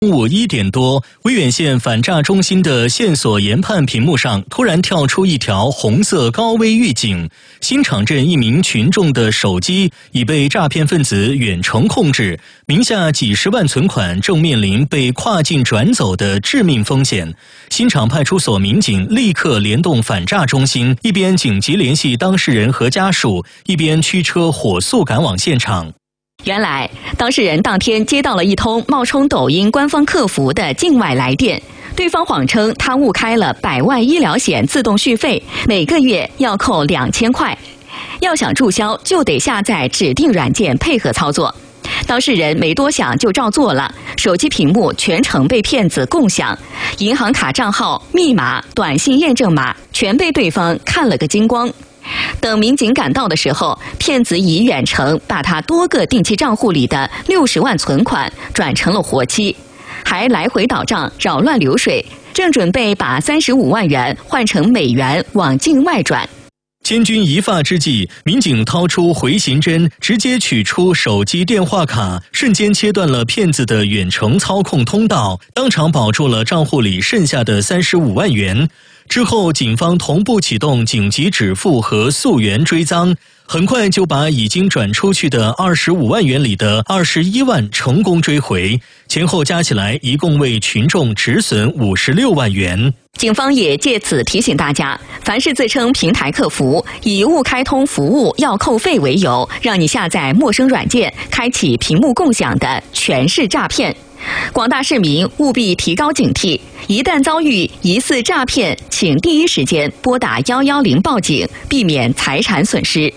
中午1点多，威远县反诈中心的线索研判屏幕上突然跳出一条红色高危预警：新场镇一名群众的手机已被诈骗分子远程控制，名下几十万存款正面临被跨境转走的致命风险。新场派出所民警立刻联动反诈中心，一边紧急联系当事人和家属，一边驱车火速赶往现场。 原来，当事人当天接到了一通冒充抖音官方客服的境外来电，对方谎称他误开了100万医疗险自动续费，每个月要扣2000块，要想注销就得下载指定软件配合操作。当事人没多想就照做了，手机屏幕全程被骗子共享，银行卡账号、密码、短信验证码全被对方看了个精光。等民警赶到的时候，骗子以远程把他多个定期账户里的60万存款转成了活期，还来回倒账扰乱流水，正准备把35万元换成美元往境外转。 千钧一发之际，民警掏出回形针，直接取出手机电话卡，瞬间切断了骗子的远程操控通道，当场保住了账户里剩下的35万元。之后，警方同步启动紧急止付和溯源追赃，很快就把已经转出去的25万元里的21万成功追回，前后加起来一共为群众止损56万元。 警方也借此提醒大家，凡是自称平台客服，以误开通服务要扣费为由，让你下载陌生软件、开启屏幕共享的，全是诈骗。广大市民务必提高警惕，一旦遭遇疑似诈骗，请第一时间拨打110报警，避免财产损失。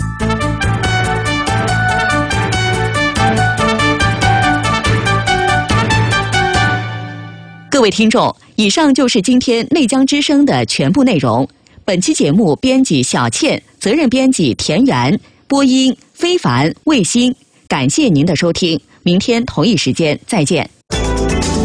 各位听众，以上就是今天内江之声的全部内容。本期节目编辑小倩，责任编辑田园，播音非凡、魏鑫。感谢您的收听，明天同一时间再见。